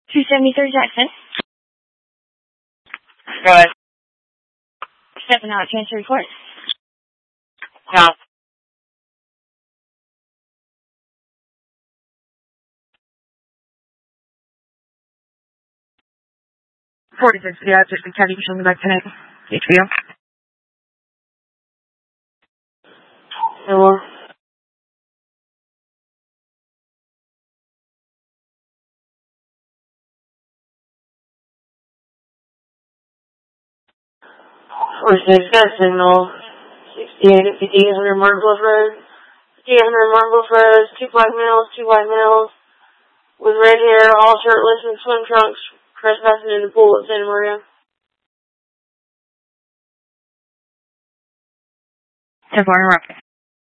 273 Jackson. Go ahead. Stepping out, Chancery Court. No. 46, yeah, just the Caddy showing me back tonight. HBO. Hello. Got signal. 68 at 5800 Marble Road. 5800 Marble Road, 2 black males. With red hair, all shirtless in swim trunks, trespassing in the pool at Santa Maria. 10-4 interrupted.